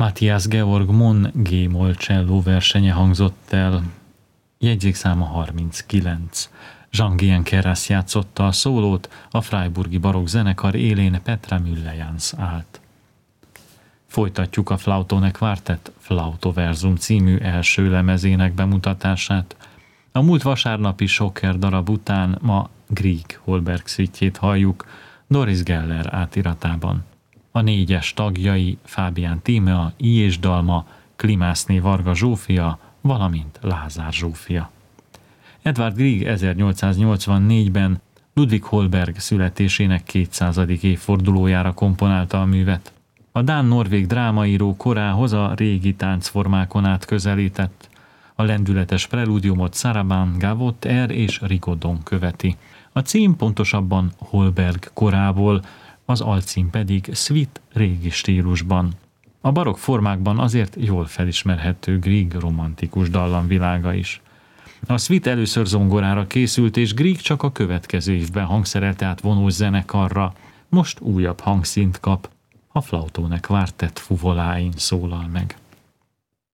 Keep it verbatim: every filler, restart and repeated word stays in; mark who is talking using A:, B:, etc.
A: Matthias Georg Mon G-moll cselló versenye hangzott el, jegyzékszáma harminckilenc. Jean-Guyen Keras játszotta a szólót, a freiburgi barokk zenekar élén Petra Müllejans állt. Folytatjuk a Flautone Quartet Flautoverzum című első lemezének bemutatását. A múlt vasárnapi Schocker darab után ma Grieg Holberg szüitjét halljuk Doris Geller átiratában. A négyes tagjai Fábián Tímea, I. és Dalma, Klimászné Varga Zsófia, valamint Lázár Zsófia. Edvard Grieg ezernyolcszáznyolcvannégyben Ludwig Holberg születésének kétszázadik évfordulójára komponálta a művet. A dán-norvég drámaíró korához a régi táncformákon át közelített. A lendületes prelúdiumot Sarabande, Gavotte, R és Rigaudon követi. A cím pontosabban Holberg korából, az alcím pedig Suite régi stílusban. A barokk formákban azért jól felismerhető Grieg romantikus dallamvilága is. A Suite először zongorára készült, és Grieg csak a következő évben hangszerelte át vonós zenekarra. Most újabb hangszínt kap, a Flautone Quartet fuvoláin szólal meg.